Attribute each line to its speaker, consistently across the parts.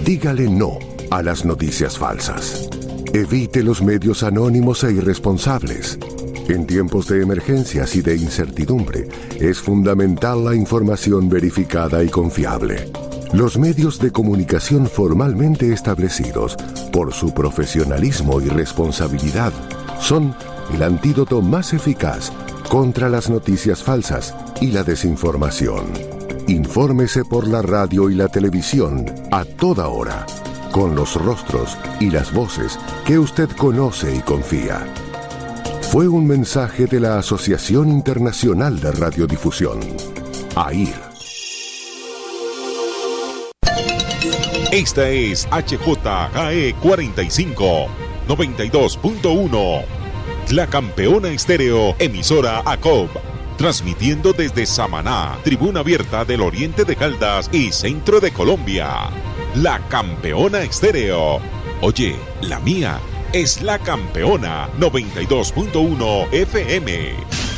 Speaker 1: Dígale no a las noticias falsas. Evite los medios anónimos e irresponsables. En tiempos de emergencias y de incertidumbre, es fundamental la información verificada y confiable. Los medios de comunicación formalmente establecidos, por su profesionalismo y responsabilidad, son el antídoto más eficaz contra las noticias falsas y la desinformación. Infórmese por la radio y la televisión a toda hora, con los rostros y las voces que usted conoce y confía. Fue un mensaje de la Asociación Internacional de Radiodifusión, AIR.
Speaker 2: Esta es HJGE 45, 92.1. La Campeona Estéreo, emisora ACOB. Transmitiendo desde Samaná, tribuna abierta del oriente de Caldas y centro de Colombia. La Campeona Estéreo. Oye, la mía es La Campeona 92.1 FM.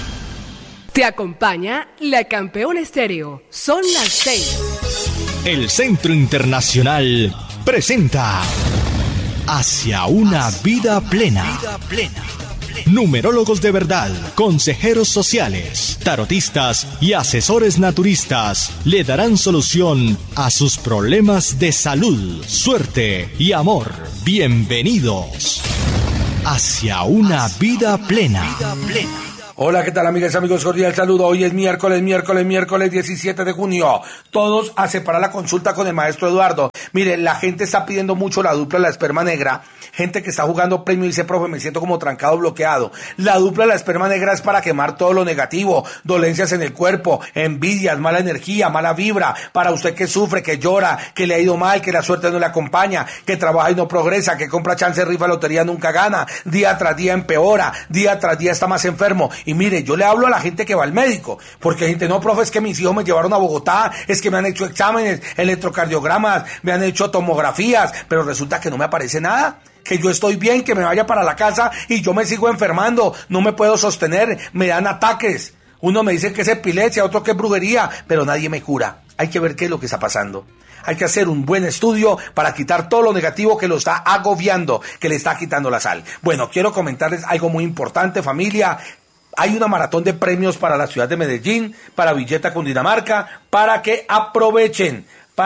Speaker 3: Te acompaña La Campeona Estéreo. Son las 6.
Speaker 4: El Centro Internacional presenta Hacia una vida plena. Numerólogos de verdad, consejeros sociales, tarotistas y asesores naturistas le darán solución a sus problemas de salud, suerte y amor. Bienvenidos hacia una vida plena.
Speaker 5: Hola, ¿qué tal, amigas y amigos? Cordial saludo. Hoy es miércoles 17 de junio. Todos a separar la consulta con el maestro Eduardo. Mire, la gente está pidiendo mucho la dupla de la esperma negra. Gente que está jugando premio y dice, profe, me siento como trancado, bloqueado. La dupla de la esperma negra es para quemar todo lo negativo, dolencias en el cuerpo, envidias, mala energía, mala vibra. Para usted que sufre, que llora, que le ha ido mal, que la suerte no le acompaña, que trabaja y no progresa, que compra chance, rifa, lotería, nunca gana. Día tras día empeora, día tras día está más enfermo. Y mire, yo le hablo a la gente que va al médico, porque hay gente, no, profe, es que mis hijos me llevaron a Bogotá, es que me han hecho exámenes, electrocardiogramas, me han hecho tomografías, pero resulta que no me aparece nada, que yo estoy bien, que me vaya para la casa y yo me sigo enfermando, no me puedo sostener, me dan ataques. Uno me dice que es epilepsia, otro que es brujería, pero nadie me cura. Hay que ver qué es lo que está pasando. Hay que hacer un buen estudio para quitar todo lo negativo que lo está agobiando, que le está quitando la sal. Bueno, quiero comentarles algo muy importante, familia. Hay una maratón de premios para la ciudad de Medellín, para Villeta, Cundinamarca, para que aprovechen,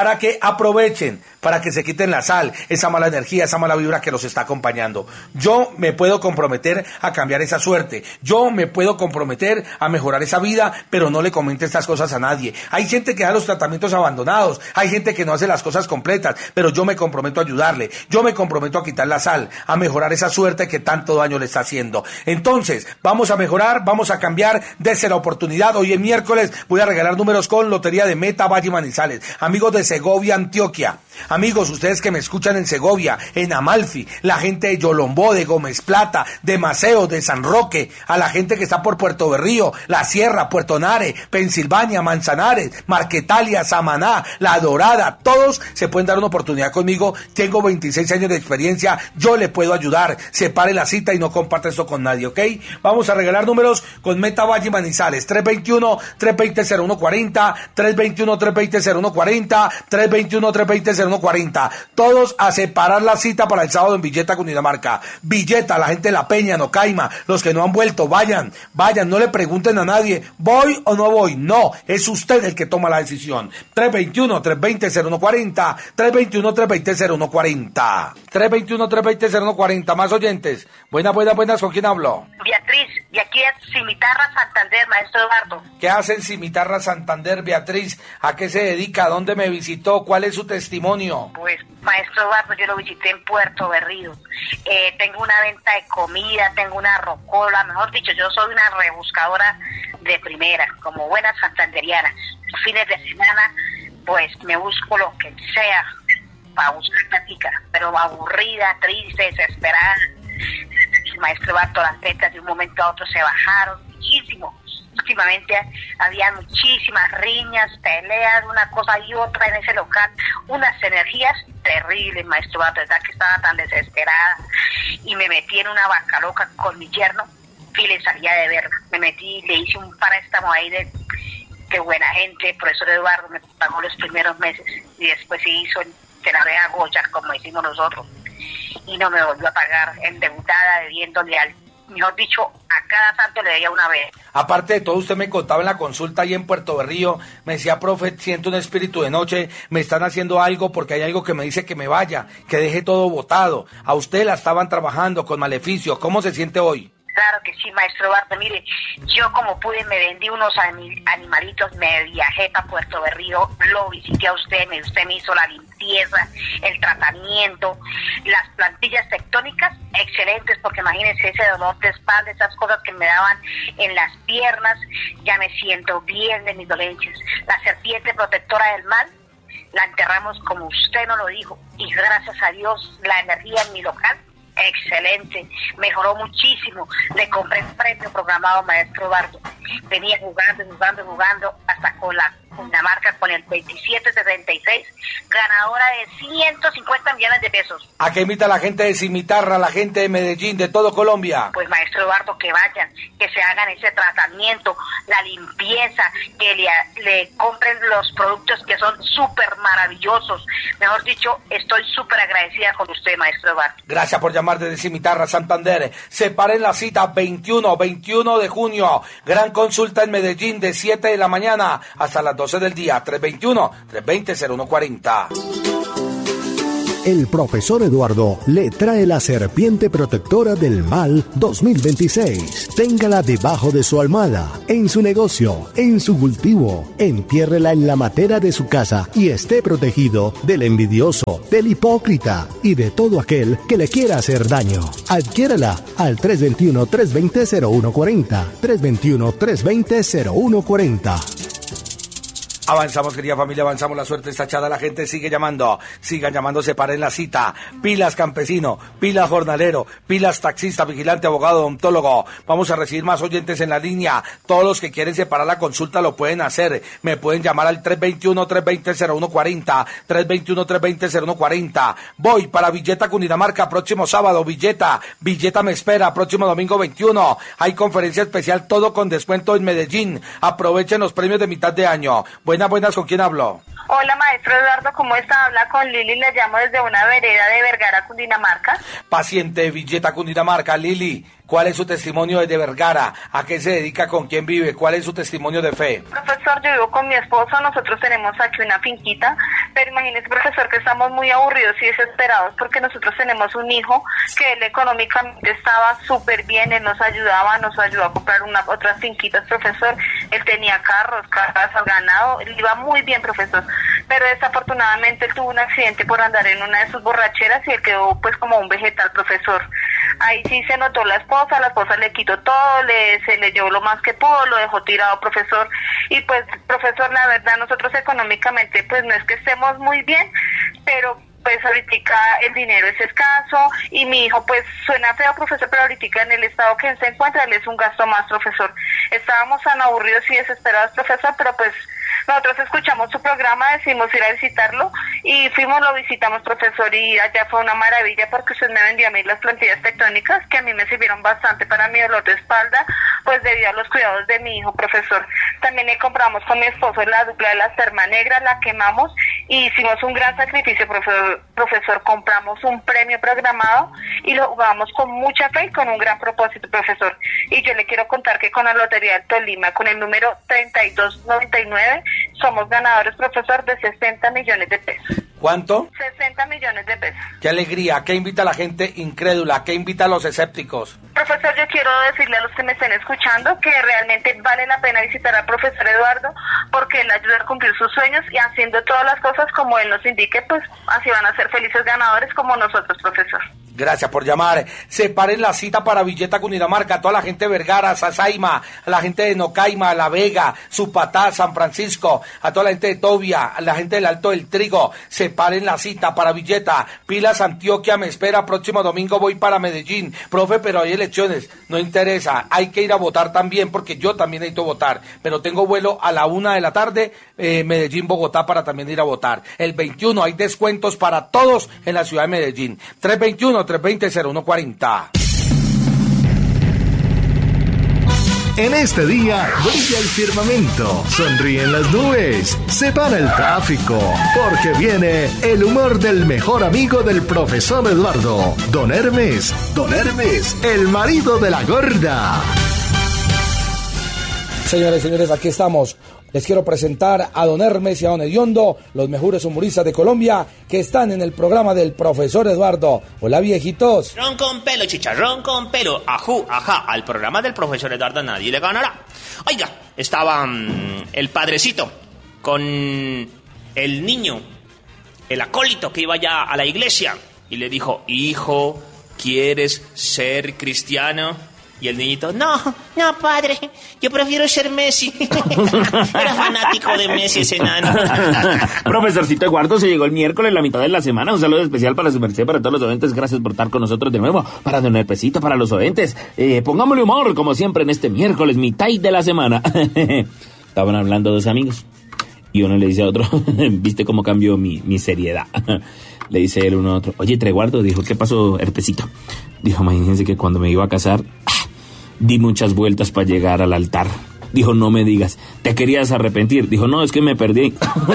Speaker 5: para que se quiten la sal, esa mala energía, esa mala vibra que los está acompañando. Yo me puedo comprometer a cambiar esa suerte, yo me puedo comprometer a mejorar esa vida, pero no le comente estas cosas a nadie. Hay gente que da los tratamientos abandonados, hay gente que no hace las cosas completas, pero yo me comprometo a ayudarle, yo me comprometo a quitar la sal, a mejorar esa suerte que tanto daño le está haciendo. Entonces, vamos a mejorar, vamos a cambiar, dése la oportunidad. Hoy es miércoles, voy a regalar números con Lotería de Meta, Valle y Manizales. Amigos de Segovia, Antioquia. Amigos, ustedes que me escuchan en Segovia, en Amalfi, la gente de Yolombó, de Gómez Plata, de Maceo, de San Roque, a la gente que está por Puerto Berrío, La Sierra, Puerto Nare, Pensilvania, Manzanares, Marquetalia, Samaná, La Dorada, todos se pueden dar una oportunidad conmigo. Tengo 26 años de experiencia, yo le puedo ayudar. Separe la cita y no comparte esto con nadie, ¿ok? Vamos a regalar números con Meta, Valle y Manizales. 321-320-0140, 321-320-0140, 321-320-0140. Todos a separar la cita para el sábado en Villeta, Cundinamarca. Villeta, la gente de La Peña, Nocaima, los que no han vuelto, vayan, no le pregunten a nadie, ¿voy o no voy? No, es usted el que toma la decisión. 321-320-0140, 321-320-0140, 321-320-0140. Más oyentes. Buenas, ¿con quién hablo?
Speaker 6: Beatriz, de aquí de Cimitarra, Santander, maestro Eduardo.
Speaker 5: ¿Qué hace en Cimitarra, Santander, Beatriz? ¿A qué se dedica? ¿Dónde me visitó? ¿Cuál es su testimonio?
Speaker 6: Pues, maestro Eduardo, yo lo visité en Puerto Berrío. Tengo una venta de comida, tengo una rocola, mejor dicho, yo soy una rebuscadora de primera, como buena santanderiana. Los fines de semana, pues, me busco lo que sea para buscar platica, pero aburrida, triste, desesperada. El maestro Eduardo, las ventas de un momento a otro se bajaron muchísimo. Últimamente había muchísimas riñas, peleas, una cosa y otra en ese local, unas energías terribles, maestro, la verdad que estaba tan desesperada y me metí en una vaca loca con mi yerno y le salía de verla. Me metí, le hice un préstamo ahí de buena gente, el profesor Eduardo me pagó los primeros meses y después se hizo se la ve a gochas, como decimos nosotros, y no me volvió a pagar, endeudada, debiéndole mejor dicho, a cada santo le veía una vez.
Speaker 5: Aparte de todo, usted me contaba en la consulta ahí en Puerto Berrío, me decía, profe, siento un espíritu de noche, me están haciendo algo porque hay algo que me dice que me vaya, que deje todo botado. A usted la estaban trabajando con maleficios. ¿Cómo se siente hoy?
Speaker 6: Claro que sí, maestro Eduardo. Mire, yo como pude me vendí unos animalitos, me viajé para Puerto Berrío, lo visité a usted me hizo la limpieza, el tratamiento, las plantillas tectónicas, excelentes, porque imagínense ese dolor de espalda, esas cosas que me daban en las piernas, ya me siento bien de mis dolencias. La serpiente protectora del mal, la enterramos como usted nos lo dijo, y gracias a Dios la energía en mi local, excelente, mejoró muchísimo. Le compré el premio programado, maestro Eduardo. Venía jugando hasta con la Cundinamarca con el 2776, ganadora de 150 millones de pesos.
Speaker 5: ¿A qué invita la gente de Cimitarra, la gente de Medellín, de todo Colombia?
Speaker 6: Pues maestro Eduardo, que vayan, que se hagan ese tratamiento, la limpieza, que le compren los productos que son súper maravillosos. Mejor dicho, estoy súper agradecida con usted, maestro Eduardo.
Speaker 5: Gracias por llamar desde Cimitarra, Santander. Separen la cita 21 de junio. Gran consulta en Medellín de 7 de la mañana hasta las 12 del día. 321-320-0140.
Speaker 7: El profesor Eduardo le trae la serpiente protectora del mal 2026. Téngala debajo de su almohada, en su negocio, en su cultivo. Entiérrela en la matera de su casa y esté protegido del envidioso, del hipócrita y de todo aquel que le quiera hacer daño. Adquiérala al 321-320-0140. 321-320-0140.
Speaker 5: Avanzamos, querida familia, avanzamos, la suerte está echada, la gente sigue llamando, sigan llamando, separen la cita, pilas campesino, pilas jornalero, pilas taxista, vigilante, abogado, odontólogo. Vamos a recibir más oyentes en la línea, todos los que quieren separar la consulta lo pueden hacer, me pueden llamar al 321-320-0140, 321-320-0140. Voy para Villeta, Cundinamarca, próximo sábado, Villeta me espera, próximo domingo 21, hay conferencia especial, todo con descuento en Medellín, aprovechen los premios de mitad de año. Buenas, ¿con quién hablo?
Speaker 8: Hola, maestro Eduardo, ¿cómo está? Habla con Lili, le llamo desde una vereda de Vergara, Cundinamarca.
Speaker 5: Paciente de Villeta, Cundinamarca. Lili, ¿cuál es su testimonio desde Vergara? ¿A qué se dedica? ¿Con quién vive? ¿Cuál es su testimonio de fe?
Speaker 8: Profesor, yo vivo con mi esposo, nosotros tenemos aquí una finquita, pero imagínese, profesor, que estamos muy aburridos y desesperados porque nosotros tenemos un hijo que él económicamente estaba súper bien, él nos ayudó a comprar otras finquitas, profesor, él tenía carros, casas, ganado, él iba muy bien, profesor, pero desafortunadamente él tuvo un accidente por andar en una de sus borracheras y él quedó pues como un vegetal, profesor. Ahí sí se notó la esposa le quitó todo, se le llevó lo más que pudo, lo dejó tirado, profesor, y pues, profesor, la verdad, nosotros económicamente pues no es que estemos muy bien, pero pues ahorita el dinero es escaso y mi hijo pues suena feo, profesor, pero ahorita en el estado que se encuentra él es un gasto más, profesor. Estábamos tan aburridos y desesperados, profesor, pero pues nosotros escuchamos su programa, decidimos ir a visitarlo y lo visitamos, profesor, y allá fue una maravilla porque usted me vendió a mí las plantillas tectónicas que a mí me sirvieron bastante para mi dolor de espalda, pues debido a los cuidados de mi hijo, profesor. También le compramos con mi esposo la dupla de la esperma negra, la quemamos y hicimos un gran sacrificio, profesor, compramos un premio programado y lo jugamos con mucha fe y con un gran propósito, profesor. Y yo le quiero contar que con la Lotería del Tolima, con el número 3299, somos ganadores, profesor, de 60 millones de pesos.
Speaker 5: ¿Cuánto?
Speaker 8: 60 millones de pesos.
Speaker 5: ¡Qué alegría! ¿Qué invita a la gente incrédula? ¿Qué invita a los escépticos?
Speaker 8: Profesor, yo quiero decirle a los que me estén escuchando que realmente vale la pena visitar al profesor Eduardo porque él ayuda a cumplir sus sueños y haciendo todas las cosas como él nos indique, pues así van a ser felices ganadores como nosotros, profesor.
Speaker 5: Gracias por llamar. Separen la cita para Villeta, Cundinamarca, a toda la gente de Vergara, Sasaima, a la gente de Nocaima, La Vega, Supatá, San Francisco, a toda la gente de Tobia, a la gente del Alto del Trigo. Separen la cita para Villeta. Pilas, Antioquia me espera, próximo domingo voy para Medellín. Profe, pero hay elecciones, no interesa, hay que ir a votar también porque yo también necesito votar, pero tengo vuelo a la 1 de la tarde, Medellín, Bogotá, para también ir a votar. El 21 hay descuentos para todos en la ciudad de Medellín. 320-0140.
Speaker 7: En este día brilla el firmamento, sonríen las nubes, se para el tráfico, porque viene el humor del mejor amigo del profesor Eduardo, Don Hermes, el marido de la gorda.
Speaker 5: Señores, aquí estamos. Les quiero presentar a Don Hermes y a Don Hediondo, los mejores humoristas de Colombia, que están en el programa del profesor Eduardo. Hola, viejitos.
Speaker 9: Ron con pelo, chicharrón con pelo. Ajú, ajá, al programa del profesor Eduardo nadie le ganará. Oiga, estaba el padrecito con el niño, el acólito que iba ya a la iglesia, y le dijo: hijo, ¿quieres ser cristiano? Y el niñito: no, padre, yo prefiero ser Messi. Era fanático de Messi ese enano.
Speaker 10: Profesorcito Eduardo, se llegó el miércoles, la mitad de la semana. Un saludo especial para su merced, para todos los oyentes. Gracias por estar con nosotros de nuevo. Para Don Herpesito, para los oyentes. Pongámosle humor, como siempre, en este miércoles, mitad de la semana. Estaban hablando dos amigos. Y uno le dice a otro: ¿viste cómo cambió mi seriedad? Le dice él uno a otro: oye, Treguardo, dijo, ¿qué pasó, Herpesito? Dijo: imagínense que cuando me iba a casar, di muchas vueltas para llegar al altar. Dijo: no me digas, ¿te querías arrepentir? Dijo: no, es que me perdí.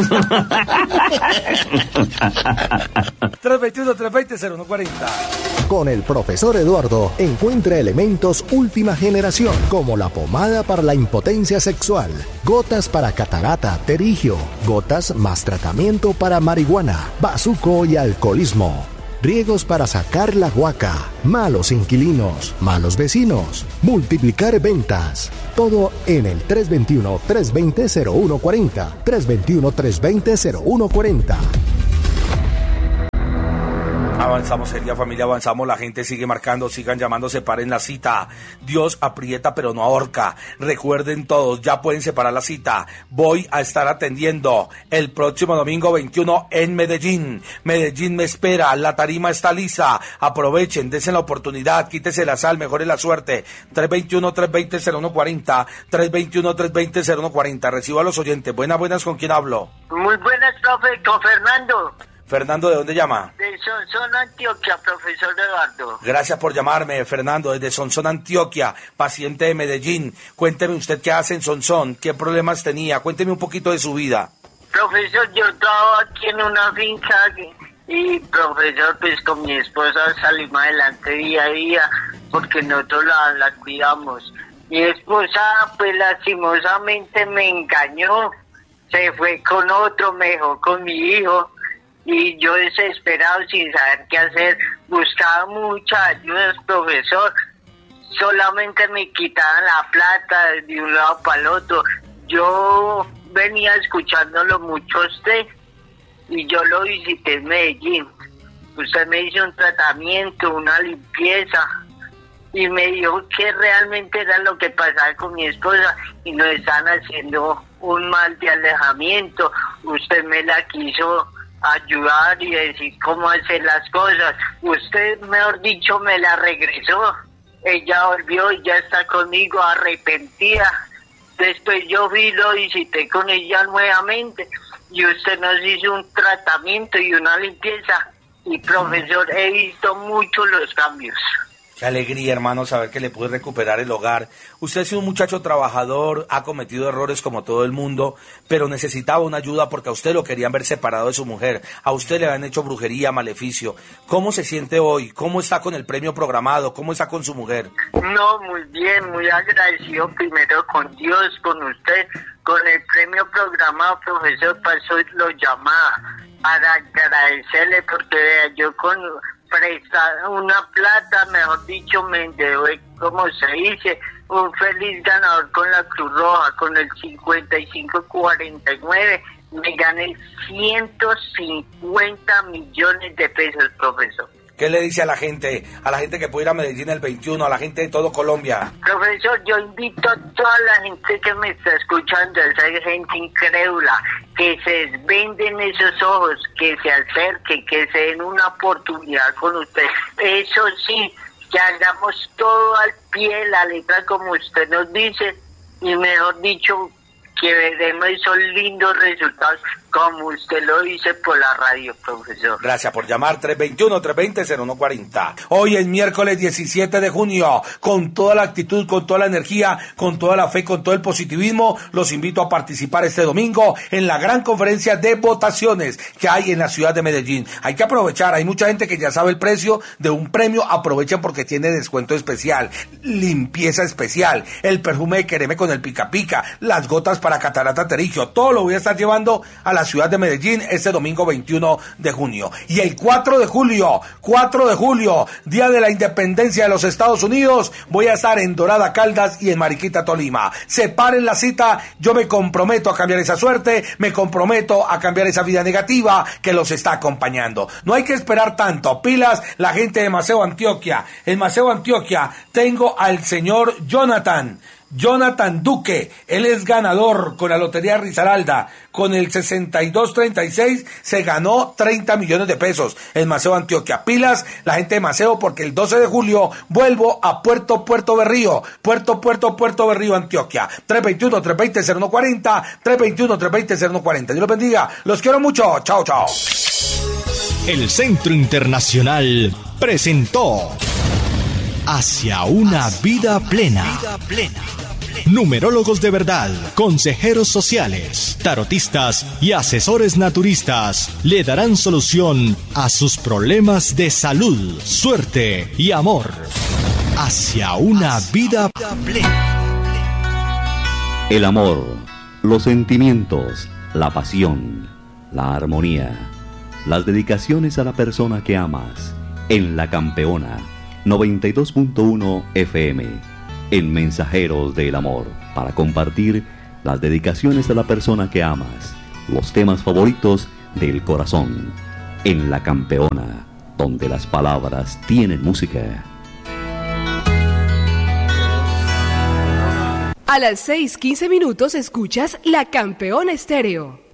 Speaker 5: 321-320-0140.
Speaker 7: Con el profesor Eduardo encuentra elementos última generación, como la pomada para la impotencia sexual, gotas para catarata, terigio, gotas más tratamiento para marihuana, bazuco y alcoholismo, riegos para sacar la guaca, malos inquilinos, malos vecinos, multiplicar ventas. Todo en el 321-320-0140. 321-320-0140.
Speaker 5: Avanzamos, querida familia, avanzamos. La gente sigue marcando, sigan llamando, separen la cita. Dios aprieta pero no ahorca. Recuerden todos, ya pueden separar la cita. Voy a estar atendiendo el próximo domingo 21 en Medellín. Medellín me espera, la tarima está lisa. Aprovechen, dense la oportunidad, quítese la sal, mejore la suerte. 321-320-0140. 321-320-0140. Recibo a los oyentes. Buenas, ¿con quién hablo?
Speaker 11: Muy buenas, profe, con Fernando.
Speaker 5: Fernando, ¿de dónde llama?
Speaker 11: De Sonsón, Antioquia, profesor Eduardo.
Speaker 5: Gracias por llamarme, Fernando, desde Sonsón, Antioquia, paciente de Medellín. Cuénteme usted qué hace en Sonsón, qué problemas tenía, cuénteme un poquito de su vida.
Speaker 11: Profesor, yo trabajo aquí en una finca y, profesor, pues con mi esposa salimos adelante día a día porque nosotros la cuidamos. Mi esposa, pues lastimosamente me engañó, se fue con otro, me dejó con mi hijo. Y yo desesperado, sin saber qué hacer, buscaba mucha ayuda, profesor. Solamente me quitaban la plata de un lado para el otro. Yo venía escuchándolo mucho a usted y yo lo visité en Medellín. Usted me hizo un tratamiento, una limpieza y me dijo que realmente era lo que pasaba con mi esposa y nos están haciendo un mal de alejamiento. Usted me la quiso ayudar y decir cómo hacer las cosas. Usted, mejor dicho, me la regresó. Ella volvió y ya está conmigo, arrepentida. Después yo fui y lo visité con ella nuevamente y usted nos hizo un tratamiento y una limpieza y, profesor, he visto mucho los cambios.
Speaker 5: Qué alegría, hermano, saber que le pude recuperar el hogar. Usted ha sido un muchacho trabajador, ha cometido errores como todo el mundo, pero necesitaba una ayuda porque a usted lo querían ver separado de su mujer. A usted le habían hecho brujería, maleficio. ¿Cómo se siente hoy? ¿Cómo está con el premio programado? ¿Cómo está con su mujer?
Speaker 11: No, muy bien, muy agradecido primero con Dios, con usted, con el premio programado, profesor. Pasó lo llamaba para agradecerle porque yo con prestar una plata, mejor dicho, me endeudé, como se dice, un feliz ganador con la Cruz Roja, con el 5549, me gané 150 millones de pesos, profesor.
Speaker 5: ¿Qué le dice a la gente que puede ir a Medellín el 21, a la gente de todo Colombia?
Speaker 11: Profesor, yo invito a toda la gente que me está escuchando, a esa gente incrédula, que se desvenden esos ojos, que se acerquen, que se den una oportunidad con usted. Eso sí, que hagamos todo al pie de la letra como usted nos dice, y mejor dicho, que veremos esos lindos resultados como usted lo dice por la radio, profesor.
Speaker 5: Gracias por llamar, 321-320-0140. Hoy es miércoles 17 de junio, con toda la actitud, con toda la energía, con toda la fe, con todo el positivismo, los invito a participar este domingo en la gran conferencia de votaciones que hay en la ciudad de Medellín. Hay que aprovechar, hay mucha gente que ya sabe el precio de un premio, aprovechen porque tiene descuento especial, limpieza especial, el perfume de Quereme con el pica pica, las gotas para catarata terigio, todo lo voy a estar llevando a la ciudad de Medellín este domingo 21 de junio. Y el 4 de julio, día de la independencia de los Estados Unidos, voy a estar en Dorada Caldas y en Mariquita, Tolima. Separen la cita, yo me comprometo a cambiar esa suerte, me comprometo a cambiar esa vida negativa que los está acompañando. No hay que esperar tanto, pilas la gente de Maceo, Antioquia. En Maceo, Antioquia, tengo al señor Jonathan Duque, él es ganador con la Lotería Risaralda, con el 6236 se ganó 30 millones de pesos en Maceo, Antioquia. Pilas la gente de Maceo porque el 12 de julio vuelvo a Puerto Berrío, Antioquia. 321-320-0140, 321-320-0140. Dios los bendiga, los quiero mucho, chao.
Speaker 4: El Centro Internacional presentó Hacia una vida plena. Numerólogos de verdad, consejeros sociales, tarotistas y asesores naturistas le darán solución a sus problemas de salud, suerte y amor. Hacia una vida plena.
Speaker 12: El amor, los sentimientos, la pasión, la armonía, las dedicaciones a la persona que amas. En La Campeona 92.1 FM. En Mensajeros del Amor, para compartir las dedicaciones a la persona que amas, los temas favoritos del corazón. En La Campeona, donde las palabras tienen música.
Speaker 3: A las 6:15 escuchas La Campeona Estéreo.